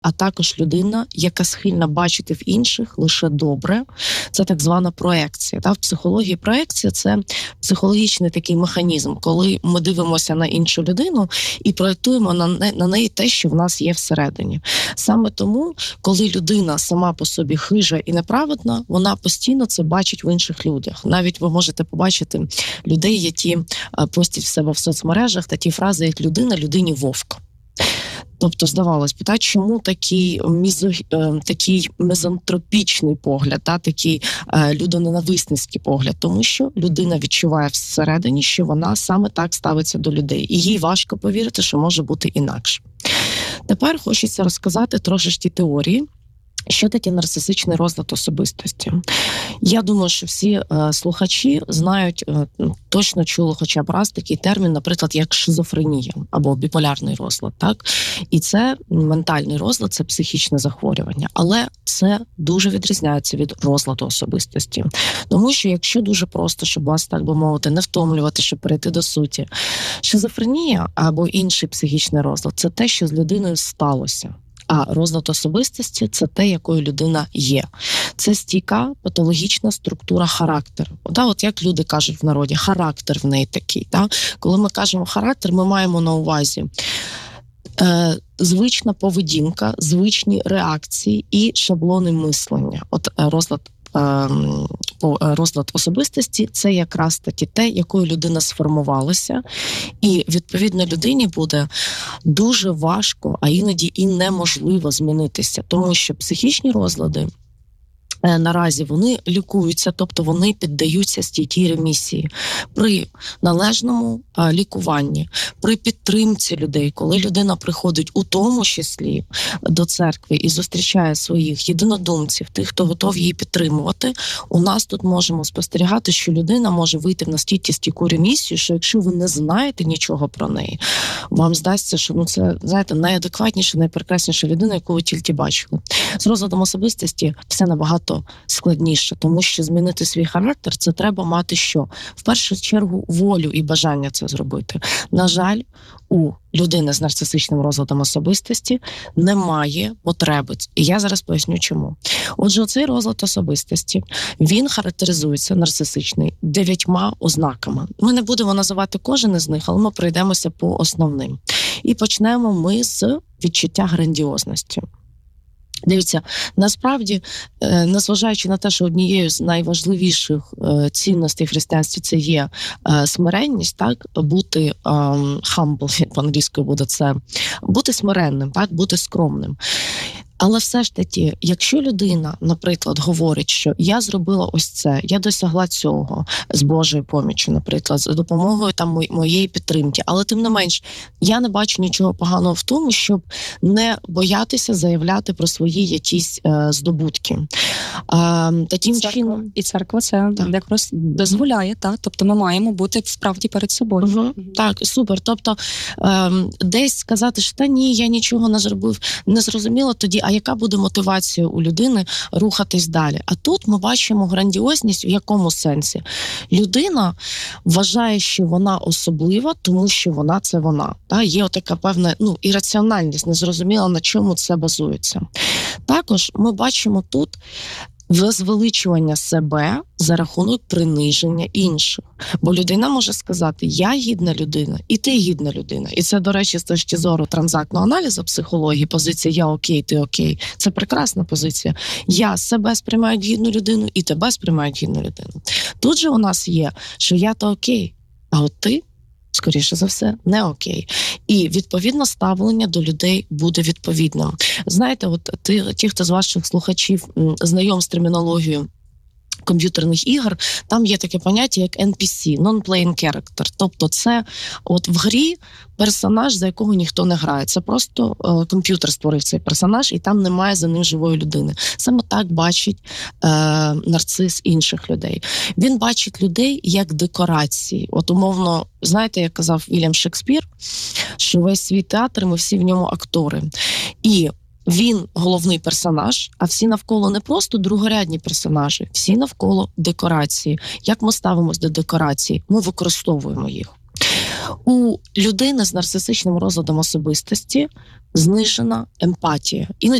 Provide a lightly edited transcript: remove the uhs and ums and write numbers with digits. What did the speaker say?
а також людина, яка схильна бачити в інших лише добре. Це так звана проекція. В психології проекція – це психологічний такий механізм, коли ми дивимося на іншу людину і проєктуємо на неї те, що в нас є всередині. Саме тому, коли людина сама по собі хижа і неправедна, вона постійно це бачить в інших людях. Навіть ви можете побачити людей, які постять в себе в соцмережах такі фрази, як «людина людині вовк». Тобто, здавалось би, чому такий мізантропічний погляд, такий людоненависницький погляд? Тому що людина відчуває всередині, що вона саме так ставиться до людей. І їй важко повірити, що може бути інакше. Тепер хочеться розказати трошечки теорії, що таке нарцисичний розлад особистості. Я думаю, що всі слухачі знають, точно чули хоча б раз такий термін, наприклад, як шизофренія або біполярний розлад. Так? І це ментальний розлад, це психічне захворювання. Але це дуже відрізняється від розладу особистості. Тому що якщо дуже просто, щоб вас, так би мовити, не втомлювати, щоб перейти до суті, шизофренія або інший психічний розлад – це те, що з людиною сталося. А розлад особистості – це те, якою людина є. Це стійка патологічна структура характеру. От як люди кажуть в народі, характер в неї такий. Коли ми кажемо характер, ми маємо на увазі звична поведінка, звичні реакції і шаблони мислення. Розлад особистості – це якраз таки те, якою людина сформувалася, і, відповідно, людині буде дуже важко, а іноді і неможливо змінитися, тому що психічні розлади наразі вони лікуються, тобто вони піддаються стійкій ремісії. При належному лікуванні, при підтримці людей, коли людина приходить у тому числі до церкви і зустрічає своїх єдинодумців, тих, хто готов її підтримувати, у нас тут можемо спостерігати, що людина може вийти в настільки стійку ремісію, що якщо ви не знаєте нічого про неї, вам здасться, що це, знаєте, найадекватніша, найпрекрасніша людина, яку ви тільки бачили. З розладом особистості все набагато складніше, тому що змінити свій характер – це треба мати що? В першу чергу волю і бажання це зробити. На жаль, у людини з нарцисичним розладом особистості немає потреби. І я зараз поясню чому. Отже, цей розлад особистості, він характеризується, нарцисичний, 9 ознаками. Ми не будемо називати кожен із них, але ми пройдемося по основним. І почнемо ми з відчуття грандіозності. Дивіться, насправді, незважаючи на те, що однією з найважливіших цінностей в християнстві це є смиренність, так, бути humble, по-англійською буде це, бути смиренним, так, бути скромним. Але все ж таки, якщо людина, наприклад, говорить, що я зробила ось це, я досягла цього з Божою поміччю, наприклад, з допомогою моєї підтримки, але тим не менш, я не бачу нічого поганого в тому, щоб не боятися заявляти про свої якісь здобутки. Таким чином... І церква це якраз дозволяє, так? Тобто ми маємо бути справді перед собою. Так, супер. Тобто десь сказати, що та ні, я нічого не зробив, не зрозуміло тоді, а яка буде мотивація у людини рухатись далі? А тут ми бачимо грандіозність в якому сенсі? Людина вважає, що вона особлива, тому що вона – це вона. Є така певна ірраціональність, незрозуміло, на чому це базується. Також ми бачимо тут возвеличування себе за рахунок приниження інших. Бо людина може сказати, я гідна людина, і ти гідна людина. І це, до речі, з точки зору транзактного аналізу психології, позиція «я окей, ти окей» – це прекрасна позиція. Я себе сприймаю як гідну людину, і тебе сприймаю як гідну людину. Тут же у нас є, що я-то окей, а от ти, скоріше за все, не окей. І, відповідно, ставлення до людей буде відповідним. Знаєте, ті, хто з ваших слухачів знайом з термінологією комп'ютерних ігор, там є таке поняття, як NPC, non-playing character. Тобто це в грі персонаж, за якого ніхто не грає. Це просто комп'ютер створив цей персонаж, і там немає за ним живої людини. Саме так бачить нарцис інших людей. Він бачить людей як декорації. Умовно, знаєте, як казав Вільям Шекспір, що весь свій театр, ми всі в ньому актори. І він головний персонаж, а всі навколо не просто другорядні персонажі, всі навколо декорації. Як ми ставимось до декорацій? Ми використовуємо їх. У людини з нарцисичним розладом особистості знижена емпатія. Іноді